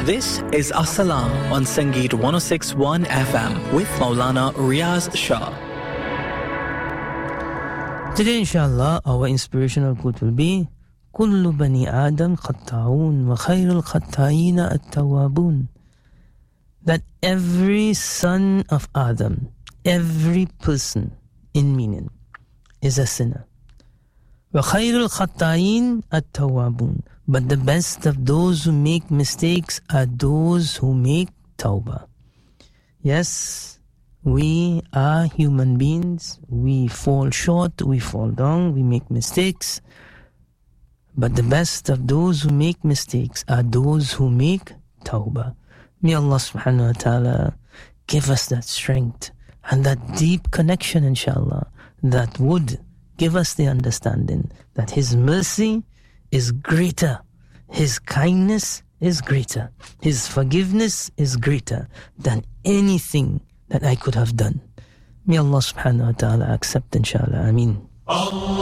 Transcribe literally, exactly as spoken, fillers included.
This is As-Salam on Sangeet one oh six point one F M with Maulana Riaz Shah. Today, inshallah, our inspirational quote will be كل بني آدم خطاؤون وخير الخطائين التوابون. That every son of Adam, every person in meaning, is a sinner. وخير الخطائين التوابون. But the best of those who make mistakes are those who make tawbah. Yes, we are human beings. We fall short, we fall down, we make mistakes. But the best of those who make mistakes are those who make tawbah. May Allah subhanahu wa ta'ala give us that strength and that deep connection, inshallah, that would give us the understanding that His mercy is greater, His kindness is greater, His forgiveness is greater than anything that I could have done. May Allah subhanahu wa ta'ala accept, inshallah. Ameen. Allah